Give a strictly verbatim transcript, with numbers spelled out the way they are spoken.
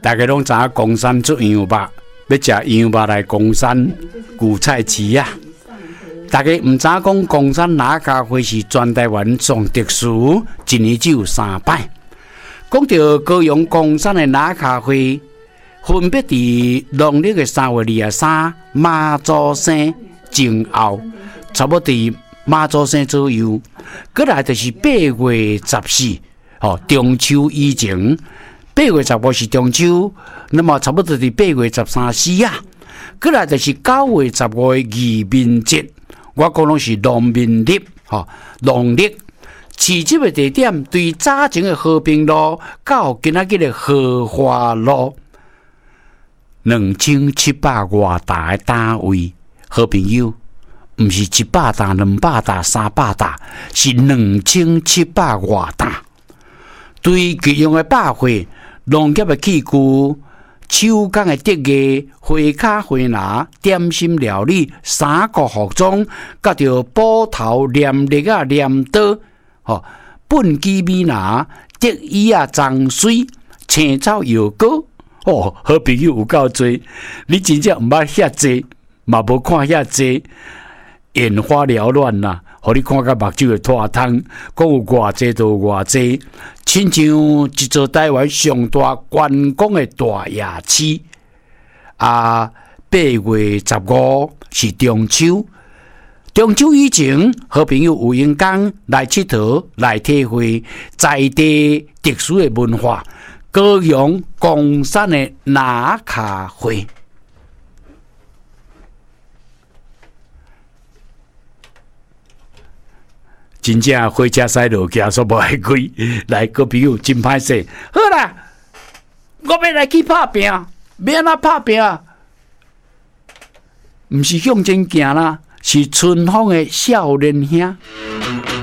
大家拢知影公山做羊肉，要食羊肉来公山古菜市啊。大家唔知讲公山拿咖啡是全台湾上特殊，一年只有三摆。讲到高雄公山的拿咖啡，分别伫农历的三月二十三妈祖生前后，差不多伫妈祖生左右。过来就是八月十四，哦，中秋以前。八月十五是中秋，那么差不多是八月十三四啊。过来就是九月十五的渔民节，我讲拢是农民历，吼，农历。市集的地点对早前的和平路到今仔日的荷花路，两千七百外大的单位，好朋友，唔是一百大、两百大、三百大，是两千七百外大。对其用的百货。农业的器具、手工的竹艺、花卡花篮、点心料理、衫裤服装，甲着布头、黏力啊、黏刀，吼，本机米拿、竹椅啊、脏水、青草药膏，哦，好朋友有够多，你真正毋捌遐济，嘛无看遐济，眼花缭乱啦。互你看甲目睭会脱汤，讲有偌济就偌济，亲像一座台湾上大观光的大夜市。啊，八月十五是中秋，中秋以前，好朋友有闲工来佚佗，来体会在地特殊的文化，高雄公山的拿咖啡。真正火车驶落去所无爱开，来个朋友真歹势。好啦，我要来去拍拼，要安怎拍拼？毋是向前行啦，是春风的少年兄。